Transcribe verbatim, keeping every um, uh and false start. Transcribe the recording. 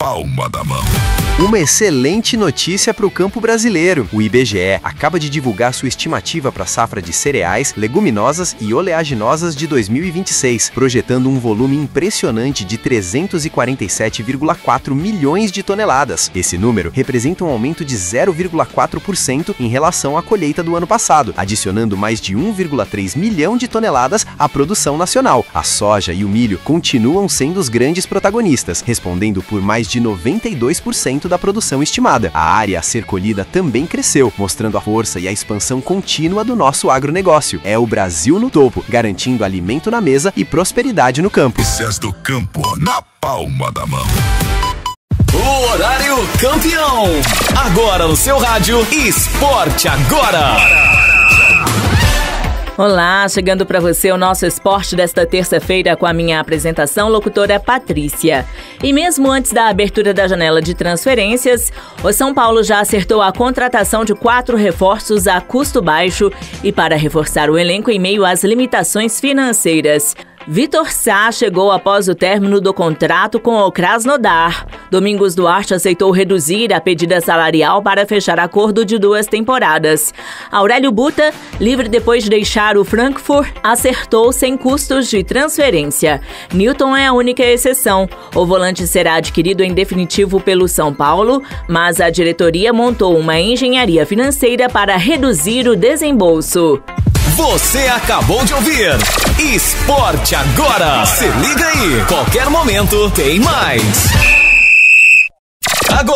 palma da mão. Uma excelente notícia para o campo brasileiro. O I B G E acaba de divulgar sua estimativa para a safra de cereais, leguminosas e oleaginosas de dois mil e vinte e seis, projetando um volume impressionante de trezentos e quarenta e sete vírgula quatro milhões de toneladas. Esse número representa um aumento de zero vírgula quatro por cento em relação à colheita do ano passado, adicionando mais de um vírgula três milhão de toneladas à produção nacional. A soja e o milho continuam sendo os grandes protagonistas, respondendo por mais de noventa e dois por cento da produção estimada. A área a ser colhida também cresceu, mostrando a força e a expansão contínua do nosso agronegócio. É o Brasil no topo, garantindo alimento na mesa e prosperidade no campo. Notícias do campo na palma da mão. O horário campeão. Agora no seu rádio, Esporte Agora. Olá, chegando para você o nosso esporte desta terça-feira com a minha apresentação, locutora Patrícia. E mesmo antes da abertura da janela de transferências, o São Paulo já acertou a contratação de quatro reforços a custo baixo e para reforçar o elenco em meio às limitações financeiras. Vitor Sá chegou após o término do contrato com o Krasnodar. Domingos Duarte aceitou reduzir a pedida salarial para fechar acordo de duas temporadas. Aurélio Buta, livre depois de deixar o Frankfurt, acertou sem custos de transferência. Newton é a única exceção. O volante será adquirido em definitivo pelo São Paulo, mas a diretoria montou uma engenharia financeira para reduzir o desembolso. Você acabou de ouvir Esporte Agora. Se liga aí, qualquer momento tem mais.